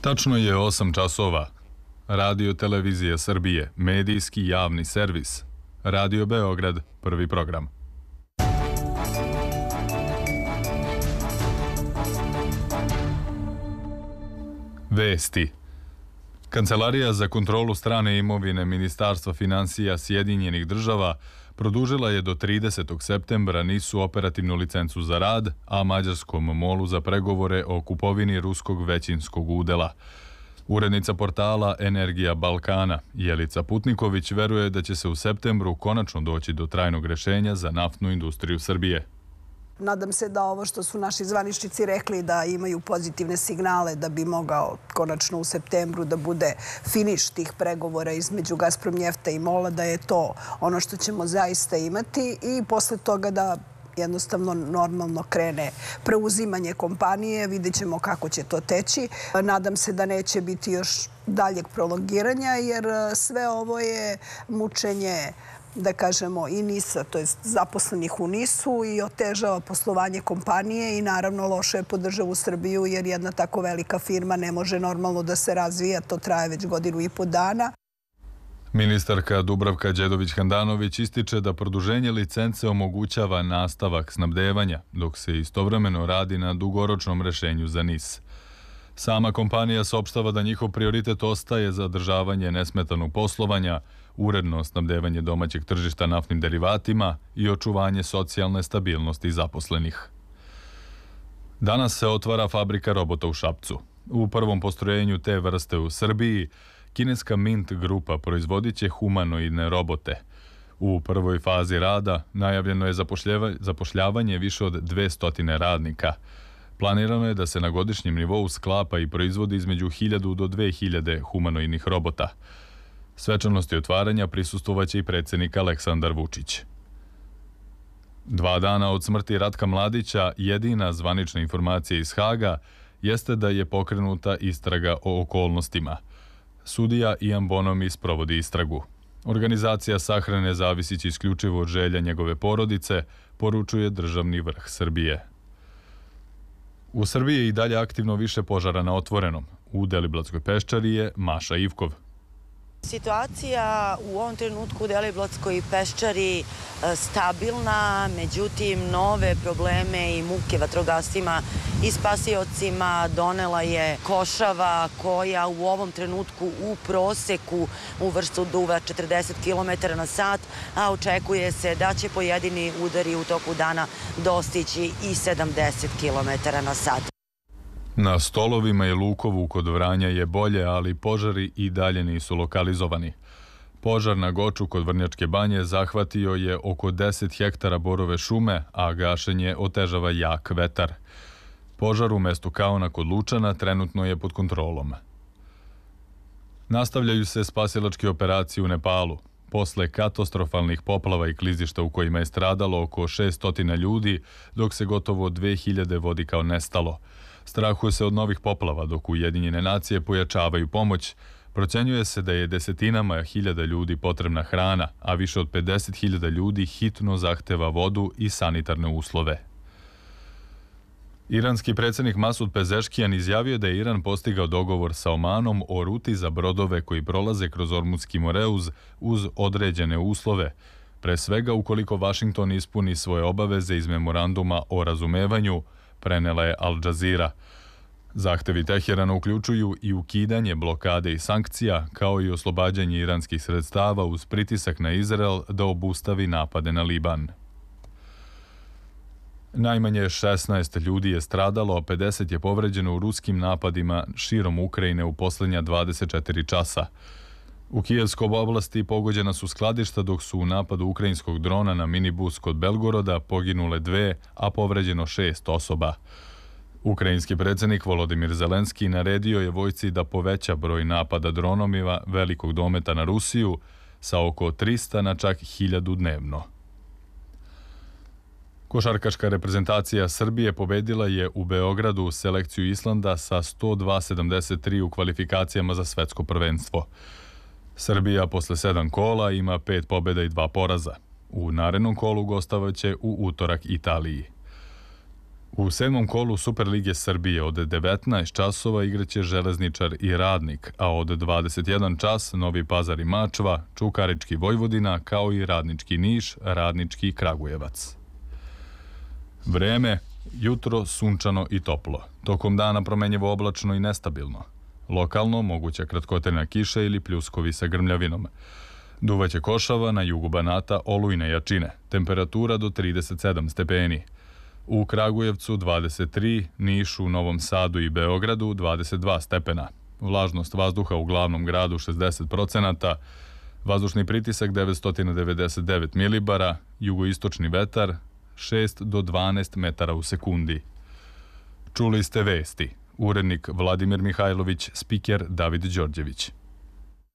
Tačno je 8 časova. Radio Televizija Srbije, medijski javni servis. Radio Beograd, prvi program. Vesti. Kancelarija za kontrolu strane imovine Ministarstva finansija Sjedinjenih država produžila je do 30. septembra NIS-u operativnu licencu za rad, a mađarskom MOL-u za pregovore o kupovini ruskog većinskog udela. Urednica portala Energija Balkana, Jelica Putniković, veruje da će se u septembru konačno doći do trajnog rešenja za naftnu industriju Srbije. Nadam se da ovo što su naši zvaničnici rekli da imaju pozitivne signale da bi mogao konačno u septembru da bude finiš tih pregovora između Gazpromnjefta i MOL-a, da je to ono što ćemo zaista imati i posle toga da jednostavno normalno krene preuzimanje kompanije. Vidjet ćemo kako će to teći. Nadam se da neće biti još daljeg prolongiranja jer sve ovo je mučenje, da kažemo, i NIS-a, to je zaposlenih u NIS-u, i otežava poslovanje kompanije i naravno loše je po državu Srbiju jer jedna tako velika firma ne može normalno da se razvija. To traje već 1,5 dana. Ministarka Dubravka Đedović-Handanović ističe da produženje licence omogućava nastavak snabdevanja, dok se istovremeno radi na dugoročnom rešenju za NIS. Sama kompanija saopštava da njihov prioritet ostaje zadržavanje nesmetanog poslovanja, uredno snabdevanje domaćeg tržišta naftnim derivatima i očuvanje socijalne stabilnosti zaposlenih. Danas se otvara fabrika robota u Šapcu. U prvom postrojenju te vrste u Srbiji kineska Mint grupa proizvodit će humanoidne robote. U prvoj fazi rada najavljeno je zapošljavanje više od 200 radnika. Planirano je da se na godišnjem nivou sklapa i proizvodi između 1000 do 2000 humanoidnih robota. Svečanosti otvaranja prisustvovaće i predsjednik Aleksandar Vučić. 2 dana od smrti Ratka Mladića jedina zvanična informacija iz Haga jeste da je pokrenuta istraga o okolnostima. Sudija Ian Bonomi sprovodi istragu. Organizacija sahrane zavisići isključivo od želja njegove porodice, poručuje državni vrh Srbije. U Srbiji je i dalje aktivno više požara na otvorenom. U Deliblatskoj peščari je Maša Ivkov. Situacija u ovom trenutku u Deliblatskoj peščari stabilna, međutim nove probleme i muke vatrogascima i spasiocima donela je košava koja u ovom trenutku u proseku u vrstu duva 40 km na sat, a očekuje se da će pojedini udari u toku dana dostići i 70 km na sat. Na Stolovima i Lukovu kod Vranja je bolje, ali požari i dalje nisu lokalizovani. Požar na Goču kod Vrnjačke banje zahvatio je oko 10 hektara borove šume, a gašenje otežava jak vetar. Požar u mestu Kaona kod Lučana trenutno je pod kontrolom. Nastavljaju se spasilačke operacije u Nepalu. Posle katastrofalnih poplava i klizišta u kojima je stradalo oko 600 ljudi, dok se gotovo 2000 vodi kao nestalo. Strahuje se od novih poplava, dok Ujedinjene nacije pojačavaju pomoć. Procenjuje se da je desetinama hiljada ljudi potrebna hrana, a više od 50.000 ljudi hitno zahteva vodu i sanitarne uslove. Iranski predsjednik Masud Pezeškijan izjavio da je Iran postigao dogovor sa Omanom o ruti za brodove koji prolaze kroz Ormuzski moreuz uz određene uslove, pre svega ukoliko Vašington ispuni svoje obaveze iz memoranduma o razumevanju, prenela je Al Jazeera. Zahtevi Teherana uključuju i ukidanje blokade i sankcija, kao i oslobađanje iranskih sredstava uz pritisak na Izrael da obustavi napade na Liban. Najmanje 16 ljudi je stradalo, a 50 je povređeno u ruskim napadima širom Ukrajine u posljednja 24 časa. U Kijevskoj oblasti pogođena su skladišta, dok su u napadu ukrajinskog drona na minibus kod Belgoroda poginule 2, a povređeno 6 osoba. Ukrajinski predsjednik Volodimir Zelenski naredio je vojsci da poveća broj napada dronovima velikog dometa na Rusiju sa oko 300 na čak 1000 dnevno. Košarkaška reprezentacija Srbije pobedila je u Beogradu selekciju Islanda sa 102-73 u kvalifikacijama za svetsko prvenstvo. Srbija posle 7 kola ima 5 pobjeda i 2 poraza. U narednom kolu gostavaće u utorak Italiji. U 7. kolu Superlige Srbije od 19 časova igraće Železničar i Radnik, a od 21 čas Novi Pazar i Mačva, Čukarički Vojvodina, kao i Radnički Niš, Radnički Kragujevac. Vreme, jutro sunčano i toplo. Tokom dana promenjivo oblačno i nestabilno. Lokalno moguća kratkotrajna kiša ili pljuskovi sa grmljavinom. Duvaće košava na jugu Banata, olujne jačine. Temperatura do 37 stepeni. U Kragujevcu 23, Nišu, Novom Sadu i Beogradu 22 stepena. Vlažnost vazduha u glavnom gradu 60%, vazdušni pritisak 999 milibara, jugoistočni vetar 6 do 12 metara u sekundi. Čuli ste vesti. Urednik Vladimir Mihajlović, spiker David Đorđević.